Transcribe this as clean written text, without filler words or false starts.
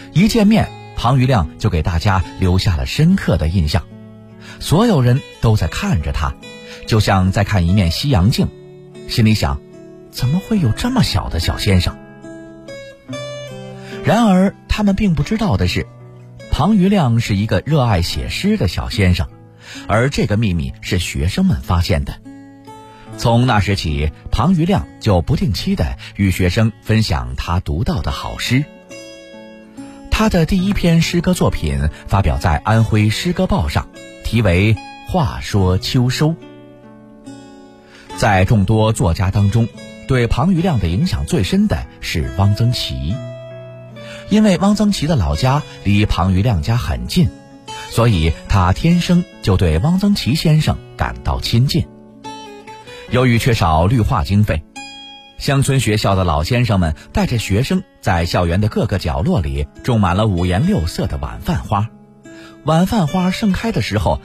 一见面，庞余亮就给大家留下了深刻的印象。所有人都在看着他，就像在看一面西洋镜，心里想，怎么会有这么小的小先生？然而他们并不知道的是，庞余亮是一个热爱写诗的小先生，而这个秘密是学生们发现的。从那时起，庞余亮就不定期地与学生分享他读到的好诗。他的第一篇诗歌作品发表在《安徽诗歌报》上，题为《话说秋收》。在众多作家当中，对庞余亮的影响最深的是汪曾祺。因为汪曾祺的老家离庞余亮家很近，所以他天生就对汪曾祺先生感到亲近。由于缺少绿化经费，乡村学校的老先生们带着学生在校园的各个角落里种满了五颜六色的晚饭花。晚饭花盛开的时候，